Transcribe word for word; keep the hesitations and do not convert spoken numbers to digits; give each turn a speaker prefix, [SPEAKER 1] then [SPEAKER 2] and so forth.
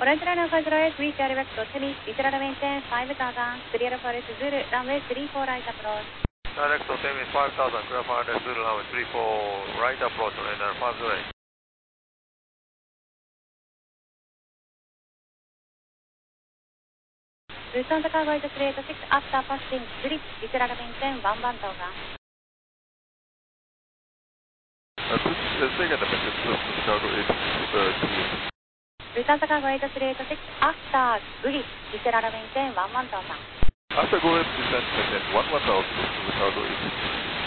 [SPEAKER 1] Orange Line Alpha Zero eight, reach direct to Timmy, Israel maintain five thousand, clear for Zulu, runway three four right approach.
[SPEAKER 2] Direct to Timmy five thousand, clear for Zulu, runway three four right approach, and Alpha Zero eight.
[SPEAKER 1] Lufthansa Cargo eight three eight six, after passing Zurich, Israel maintain one one thousand.
[SPEAKER 2] Second message to Chicago eight three.
[SPEAKER 1] Lufthansa Cargo eight three eight six, after Zurich, Israel maintain one one thousand.
[SPEAKER 2] After go ahead, descend, maintain one one thousand to Chicago eight.